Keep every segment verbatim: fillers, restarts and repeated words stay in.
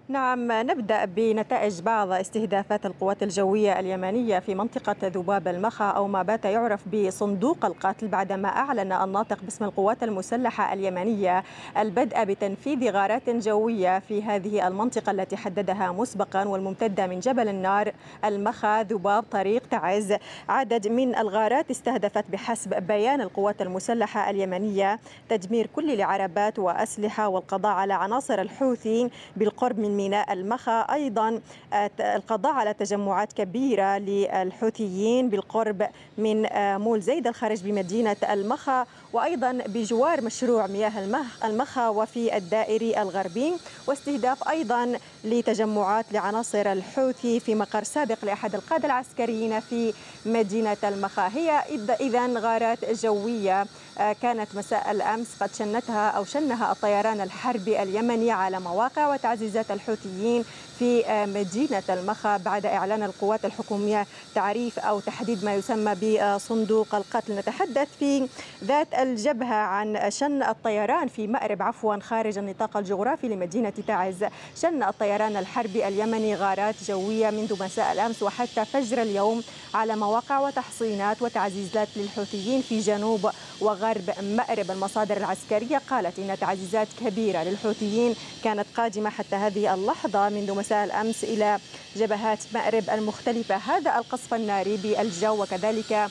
نعم، نبدأ بنتائج بعض استهدافات القوات الجوية اليمنية في منطقة ذباب المخا أو ما بات يعرف بصندوق القتل، بعدما أعلن الناطق باسم القوات المسلحة اليمنية البدء بتنفيذ غارات جوية في هذه المنطقة التي حددها مسبقا والممتدة من جبل النار المخا ذباب طريق تعز. عدد من الغارات استهدفت بحسب بيان القوات المسلحة اليمنية تدمير كل العربات وأسلحة والقضاء على عناصر الحوثي بالقرب من ميناء المخا، أيضا القضاء على تجمعات كبيرة للحوثيين بالقرب من مول زيد الخارج بمدينة المخا، وأيضا بجوار مشروع مياه المخا وفي الدائري الغربي، واستهداف أيضا لتجمعات لعناصر الحوثي في مقر سابق لأحد القادة العسكريين في مدينة المخا. هي إذن غارات جوية كانت مساء الأمس قد شنتها أو شنها الطيران الحربي اليمني على مواقع وتعزيزات الحوثيين في مدينة المخا بعد إعلان القوات الحكومية تعريف أو تحديد ما يسمى بصندوق القتل. نتحدث في ذات الجبهة عن شن الطيران في مأرب عفوا خارج النطاق الجغرافي لمدينة تعز. شن الطيران الحربي اليمني غارات جوية منذ مساء الأمس وحتى فجر اليوم على مواقع وتحصينات وتعزيزات للحوثيين في جنوب وغرب مأرب. المصادر العسكرية قالت إن تعزيزات كبيرة للحوثيين كانت قادمة حتى هذه اللحظة منذ مساء الأمس إلى جبهات مأرب المختلفة. هذا القصف الناري بالجو وكذلك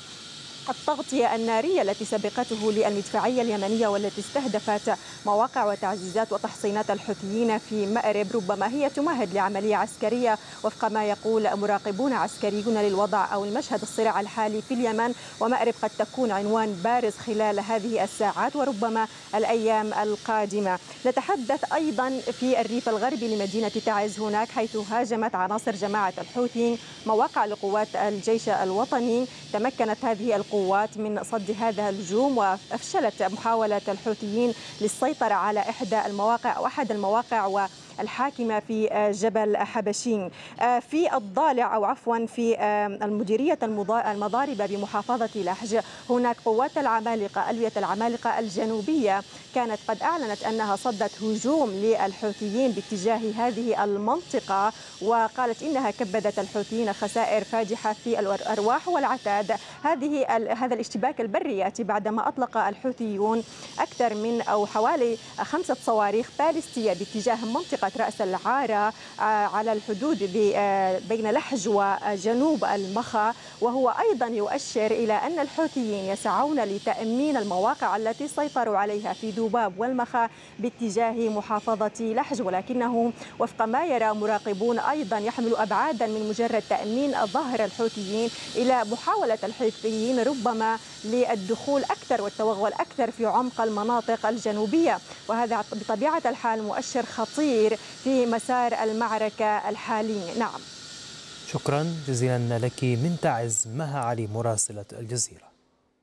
التغطية النارية التي سبقته للمدفعية اليمنية والتي استهدفت مواقع وتعزيزات وتحصينات الحوثيين في مأرب ربما هي تمهد لعملية عسكرية وفق ما يقول مراقبون عسكريون للوضع أو المشهد الصراع الحالي في اليمن، ومأرب قد تكون عنوان بارز خلال هذه الساعات وربما الأيام القادمة. نتحدث أيضا في الريف الغربي لمدينة تعز هناك حيث هاجمت عناصر جماعة الحوثي مواقع لقوات الجيش الوطني. تمكنت هذه القوات من صد هذا الهجوم وأفشلت محاولة الحوثيين للسيطرة على إحدى المواقع أو أحد المواقع الحاكمة في جبل حبشين. في الضالع أو عفوا في المديرية المضاربة بمحافظة لحج هناك قوات العمالقة ألوية العمالقة الجنوبية كانت قد أعلنت أنها صدت هجوم للحوثيين باتجاه هذه المنطقة، وقالت إنها كبدت الحوثيين خسائر فاجحة في الأرواح والعتاد. هذه هذا الاشتباك البري يأتي بعدما أطلق الحوثيون أكثر من أو حوالي خمسة صواريخ باليستية باتجاه منطقة رأس العارة على الحدود بين لحج وجنوب المخا، وهو أيضا يؤشر إلى أن الحوثيين يسعون لتأمين المواقع التي سيطروا عليها في ذباب والمخا باتجاه محافظة لحج، ولكنه وفق ما يرى مراقبون أيضا يحمل أبعادا من مجرد تأمين ظهر الحوثيين إلى محاولة الحوثيين ربما للدخول أكثر والتوغل أكثر في عمق المناطق الجنوبية، وهذا بطبيعة الحال مؤشر خطير في مسار المعركة الحالي. نعم، شكرا جزيلا لك من تعز مها علي مراسلة الجزيرة.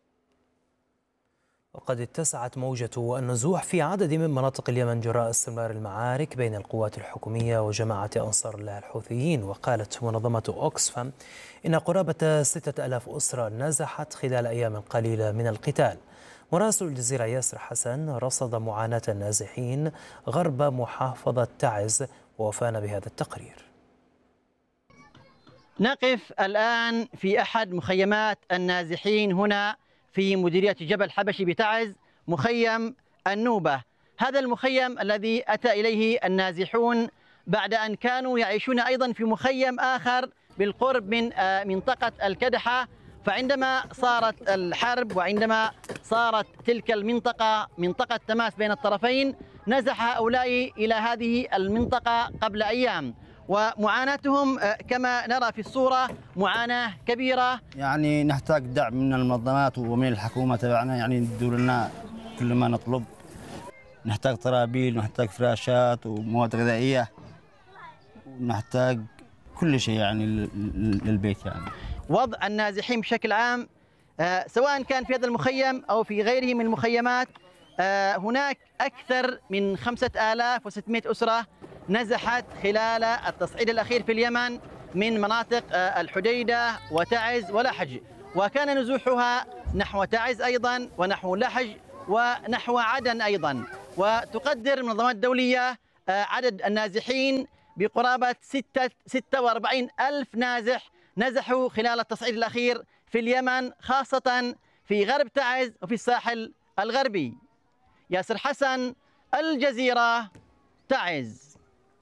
وقد اتسعت موجة النزوح في عدد من مناطق اليمن جراء استمرار المعارك بين القوات الحكومية وجماعة أنصار الله الحوثيين. وقالت منظمة أوكسفام إن قرابة ستة ألاف أسرة نزحت خلال أيام قليلة من القتال. مراسل الجزيرة ياسر حسن رصد معاناة النازحين غرب محافظة تعز ووفانا بهذا التقرير. نقف الآن في أحد مخيمات النازحين هنا في مديرية جبل حبشي بتعز، مخيم النوبة. هذا المخيم الذي أتى إليه النازحون بعد أن كانوا يعيشون أيضا في مخيم آخر بالقرب من منطقة الكدحة، فعندما صارت الحرب وعندما صارت تلك المنطقة منطقة تماس بين الطرفين نزح هؤلاء إلى هذه المنطقة قبل أيام، ومعاناتهم كما نرى في الصورة معاناة كبيرة. يعني نحتاج دعم من المنظمات ومن الحكومة تبعنا، يعني يدوا لنا كل ما نطلب. نحتاج طرابيل ونحتاج فراشات ومواد غذائية ونحتاج كل شيء يعني للبيت. يعني وضع النازحين بشكل عام سواء كان في هذا المخيم أو في غيره من المخيمات هناك أكثر من خمسة آلاف وستمائة أسرة نزحت خلال التصعيد الأخير في اليمن من مناطق الحديدة وتعز ولحج، وكان نزوحها نحو تعز أيضا ونحو لحج ونحو عدن أيضا. وتقدر المنظمات الدولية عدد النازحين بقرابة ستة وأربعين ألف نازح نزحوا خلال التصعيد الأخير في اليمن، خاصة في غرب تعز وفي الساحل الغربي. ياسر حسن، الجزيرة، تعز.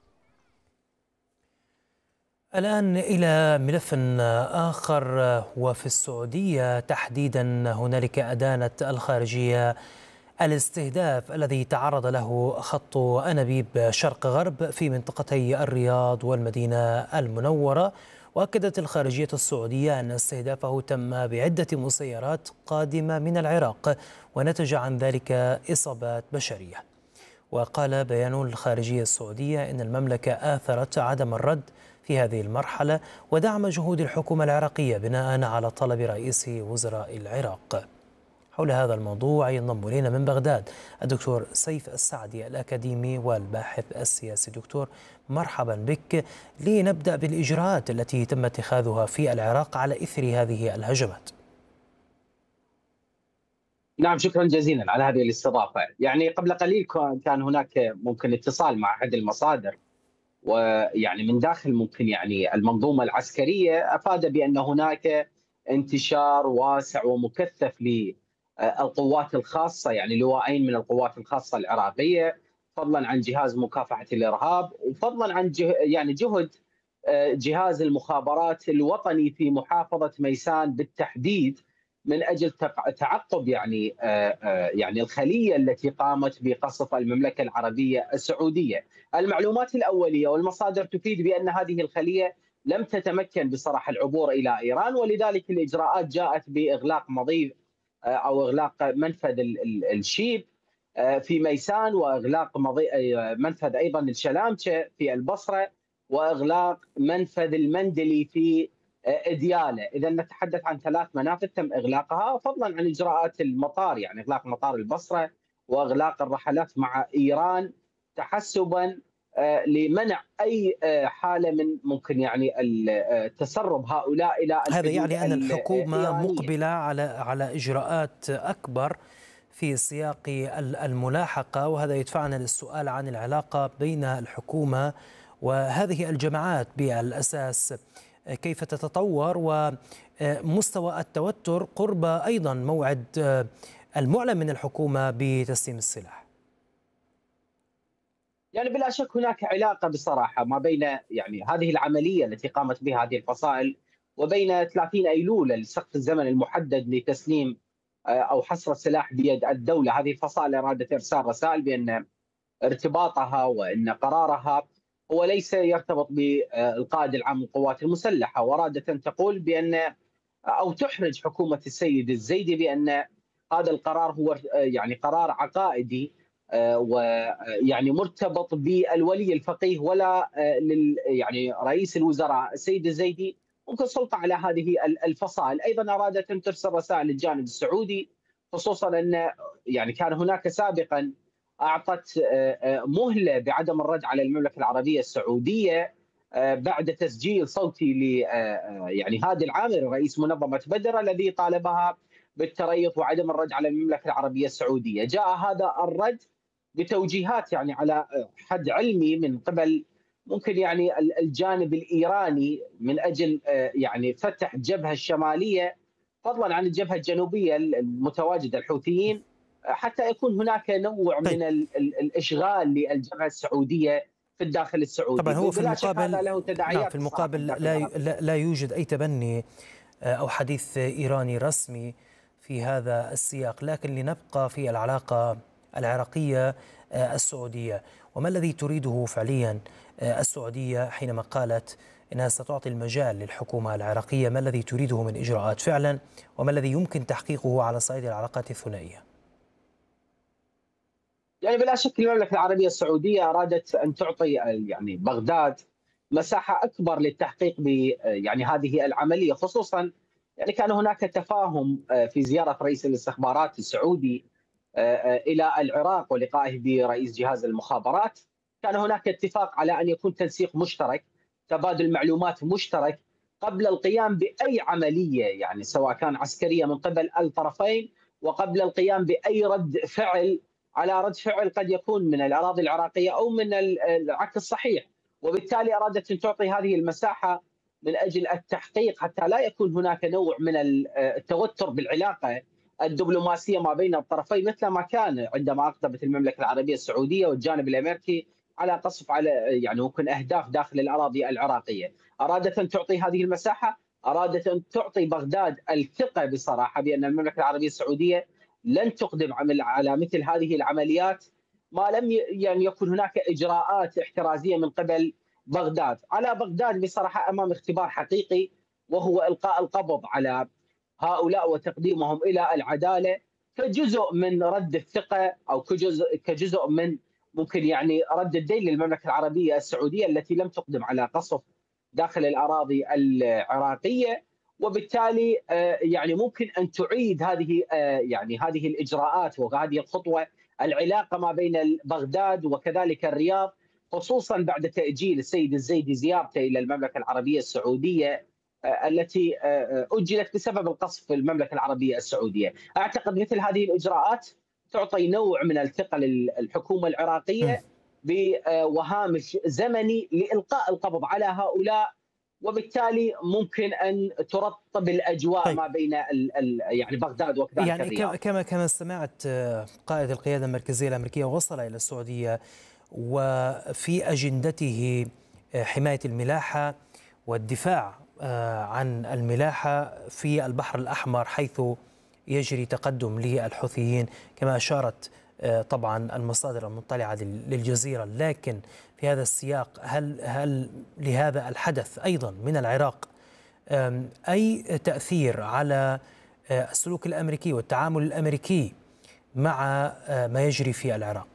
الآن إلى ملف آخر، وفي السعودية تحديدا هنالك أدانت الخارجية الاستهداف الذي تعرض له خط أنابيب شرق غرب في منطقتي الرياض والمدينة المنورة. وأكدت الخارجية السعودية أن استهدافه تم بعدة مسيرات قادمة من العراق ونتج عن ذلك إصابات بشرية. وقال بيان الخارجية السعودية إن المملكة آثرت عدم الرد في هذه المرحلة ودعم جهود الحكومة العراقية بناء على طلب رئيس وزراء العراق. حول هذا الموضوع ينضم إلينا من بغداد الدكتور سيف السعدي الأكاديمي والباحث السياسي. دكتور، مرحبا بك. لنبدأ بالإجراءات التي تم اتخاذها في العراق على إثر هذه الهجمات. نعم، شكرا جزيلا على هذه الاستضافة. يعني قبل قليل كان هناك ممكن اتصال مع أحد المصادر، ويعني من داخل ممكن يعني المنظومة العسكرية أفاد بأن هناك انتشار واسع ومكثف للقوات الخاصة، يعني لواءين من القوات الخاصة العراقية، فضلا عن جهاز مكافحة الإرهاب، وفضلا عن جه يعني جهد جهاز المخابرات الوطني في محافظة ميسان بالتحديد، من اجل تعقب يعني يعني الخليه التي قامت بقصف المملكه العربيه السعوديه. المعلومات الاوليه والمصادر تفيد بان هذه الخليه لم تتمكن بصراحه العبور الى ايران، ولذلك الاجراءات جاءت باغلاق مضيق او اغلاق منفذ الشيب في ميسان، واغلاق منفذ ايضا الشلامشه في البصره، واغلاق منفذ المندلي في دياله. اذا نتحدث عن ثلاث منافذ تم اغلاقها، فضلا عن اجراءات المطار، يعني اغلاق مطار البصره واغلاق الرحلات مع ايران تحسبا لمنع اي حاله من ممكن يعني تسرب هؤلاء الى هذا يعني ان الحكومه الإيرانية. مقبله على على اجراءات اكبر في سياق الملاحقه، وهذا يدفعنا للسؤال عن العلاقه بين الحكومه وهذه الجماعات بالاساس، كيف تتطور ومستوى التوتر قرب أيضا موعد المعلن من الحكومة بتسليم السلاح. يعني بلا شك هناك علاقة بصراحة ما بين يعني هذه العملية التي قامت بها هذه الفصائل وبين ثلاثين أيلول السقف الزمن المحدد لتسليم أو حصر السلاح بيد الدولة. هذه الفصائل أرادت إرسال رسائل بأن ارتباطها وأن قرارها هو ليس يرتبط بالقائد العام للقوات المسلحة، وأرادت أن تقول بأن أو تحرج حكومة السيد الزيدي بأن هذا القرار هو يعني قرار عقائدي ويعني مرتبط بالولي الفقيه ولا لل يعني رئيس الوزراء السيد الزيدي ممكن سلطة على هذه الفصائل. أيضا أرادت أن ترسل رسائل للجانب السعودي، خصوصا أن يعني كان هناك سابقا أعطت مهلة بعدم الرد على المملكة العربية السعودية بعد تسجيل صوتي ل يعني هادي العامري رئيس منظمة بدر الذي طالبها بالتريث وعدم الرد على المملكة العربية السعودية. جاء هذا الرد بتوجيهات يعني على حد علمي من قبل ممكن يعني الجانب الإيراني من أجل يعني فتح الجبهة الشمالية فضلا عن الجبهة الجنوبية المتواجدة الحوثيين، حتى يكون هناك نوع من الاشغال للجبهه السعوديه في الداخل السعودي. طبعا هو في المقابل له تداعيات نعم في المقابل لا لا يوجد اي تبني او حديث ايراني رسمي في هذا السياق، لكن لنبقى في العلاقه العراقيه السعوديه. وما الذي تريده فعليا السعوديه حينما قالت انها ستعطي المجال للحكومه العراقيه؟ ما الذي تريده من اجراءات فعلا، وما الذي يمكن تحقيقه على صعيد العلاقات الثنائيه؟ يعني بلا شك المملكة العربية السعودية أرادت أن تعطي يعني بغداد مساحة أكبر للتحقيق ب يعني هذه العملية، خصوصا يعني كان هناك تفاهم في زيارة رئيس الاستخبارات السعودي إلى العراق ولقائه برئيس جهاز المخابرات. كان هناك اتفاق على أن يكون تنسيق مشترك، تبادل معلومات مشترك قبل القيام بأي عملية يعني سواء كان عسكرية من قبل الطرفين، وقبل القيام بأي رد فعل على رد فعل قد يكون من الأراضي العراقية أو من العكس صحيح. وبالتالي أرادت أن تعطي هذه المساحة من أجل التحقيق حتى لا يكون هناك نوع من التوتر بالعلاقة الدبلوماسية ما بين الطرفين، مثل ما كان عندما أقدمت المملكة العربية السعودية والجانب الأمريكي على قصف على يعني ممكن أهداف داخل الأراضي العراقية. أرادت أن تعطي هذه المساحة، أرادت أن تعطي بغداد الثقة بصراحة بأن المملكة العربية السعودية لن تقدم على مثل هذه العمليات ما لم يعني يكن هناك إجراءات احترازية من قبل بغداد. على بغداد بصراحة أمام اختبار حقيقي، وهو إلقاء القبض على هؤلاء وتقديمهم إلى العدالة كجزء من رد الثقة أو كجزء كجزء من ممكن يعني رد الدين للمملكة العربية السعودية التي لم تقدم على قصف داخل الأراضي العراقية، وبالتالي يعني ممكن أن تعيد هذه يعني هذه الإجراءات وهذه الخطوة العلاقة ما بين بغداد وكذلك الرياض، خصوصا بعد تأجيل السيد الزيدي زيارته إلى المملكة العربية السعودية التي أجلت بسبب القصف في المملكة العربية السعودية. أعتقد مثل هذه الإجراءات تعطي نوع من الثقة للحكومة العراقية بوهامش زمني لإلقاء القبض على هؤلاء، وبالتالي ممكن أن ترطب الأجواء طيب. ما بين ال ال يعني بغداد وكذلك يعني الرياض. كما كما سمعت قائد القيادة المركزية الأمريكية وصل إلى السعودية وفي أجندته حماية الملاحة والدفاع عن الملاحة في البحر الأحمر حيث يجري تقدم للحوثيين كما أشارت طبعا المصادر المطلعة للجزيرة. لكن في هذا السياق هل هل لهذا الحدث أيضا من العراق أي تأثير على السلوك الأمريكي والتعامل الأمريكي مع ما يجري في العراق؟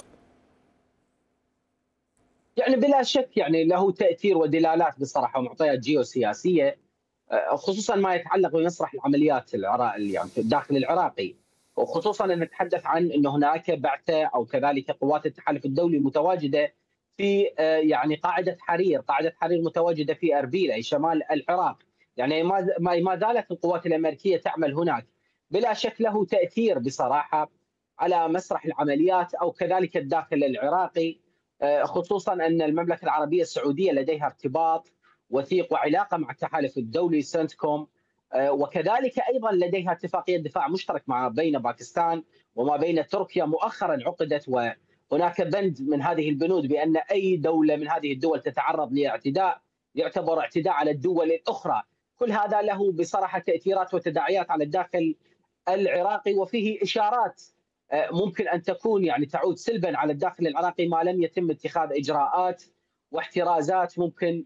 يعني بلا شك يعني له تأثير ودلالات بصراحة ومعطيات جيوسياسية، خصوصا ما يتعلق بمسرح العمليات العراق يعني داخل العراقي، وخصوصا ان نتحدث عن ان هناك بعثه او كذلك قوات التحالف الدولي متواجده في يعني قاعده حرير، قاعده حرير متواجده في اربيل اي شمال العراق، يعني ما ما زالت القوات الامريكيه تعمل هناك. بلا شك له تاثير بصراحه على مسرح العمليات او كذلك الداخل العراقي، خصوصا ان المملكه العربيه السعوديه لديها ارتباط وثيق وعلاقه مع التحالف الدولي سنتكوم، وكذلك ايضا لديها اتفاقيه دفاع مشترك مع بين باكستان وما بين تركيا مؤخرا عقدت، وهناك بند من هذه البنود بان اي دوله من هذه الدول تتعرض لاعتداء يعتبر اعتداء على الدول الاخرى. كل هذا له بصراحه تاثيرات وتداعيات على الداخل العراقي، وفيه اشارات ممكن ان تكون يعني تعود سلبا على الداخل العراقي ما لم يتم اتخاذ اجراءات واحترازات ممكن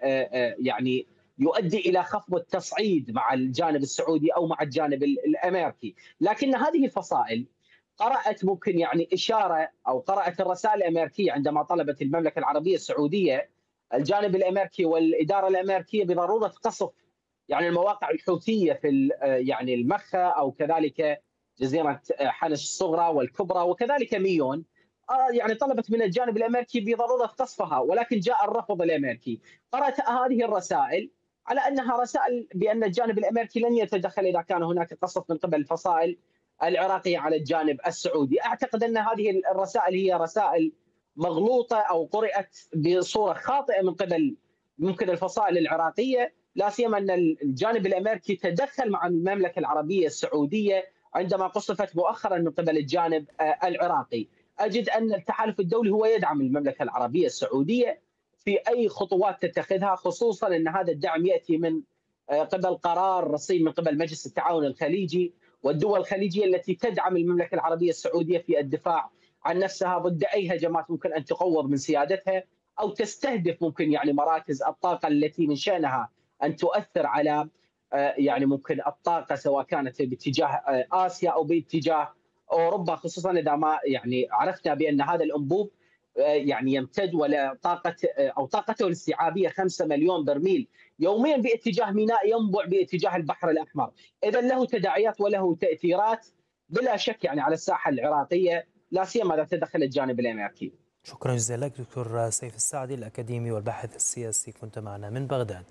يعني يؤدي الى خفض التصعيد مع الجانب السعودي او مع الجانب الامريكي. لكن هذه الفصائل قرأت ممكن يعني اشاره او قرأت الرسائل الامريكيه عندما طلبت المملكه العربيه السعوديه الجانب الامريكي والاداره الامريكيه بضروره قصف يعني المواقع الحوثيه في يعني المخا او كذلك جزيره حنش الصغرى والكبرى وكذلك ميون، يعني طلبت من الجانب الامريكي بضروره قصفها، ولكن جاء الرفض الامريكي. قرأت هذه الرسائل على انها رسائل بان الجانب الامريكي لن يتدخل اذا كان هناك قصف من قبل الفصائل العراقيه على الجانب السعودي. اعتقد ان هذه الرسائل هي رسائل مغلوطه او قرأت بصوره خاطئه من قبل ممكن الفصائل العراقيه، لا سيما ان الجانب الامريكي تدخل مع المملكه العربيه السعوديه عندما قصفت مؤخرا من قبل الجانب العراقي. اجد ان التحالف الدولي هو يدعم المملكه العربيه السعوديه في اي خطوات تتخذها، خصوصا ان هذا الدعم ياتي من قبل قرار رصين من قبل مجلس التعاون الخليجي والدول الخليجيه التي تدعم المملكه العربيه السعوديه في الدفاع عن نفسها ضد اي هجمات ممكن ان تقوض من سيادتها او تستهدف ممكن يعني مراكز الطاقه التي من شانها ان تؤثر على يعني ممكن الطاقه سواء كانت باتجاه اسيا او باتجاه اوروبا، خصوصا اذا ما يعني عرفنا بان هذا الانبوب يعني يمتد ولا طاقه او طاقته الاستيعابيه خمسة مليون برميل يوميا باتجاه ميناء ينبع باتجاه البحر الاحمر، اذا له تداعيات وله تاثيرات بلا شك يعني على الساحه العراقيه، لا سيما اذا تدخل الجانب الامريكي. شكرا جزيلا لك دكتور سيف السعدي الأكاديمي والباحث السياسي، كنت معنا من بغداد.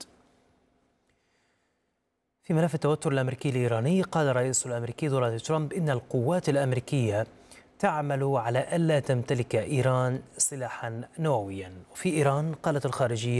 في ملف التوتر الأمريكي الإيراني، قال الرئيس الأمريكي دونالد ترامب إن القوات الأمريكية تعمل على ألا تمتلك إيران سلاحا نوويا. في إيران قالت الخارجية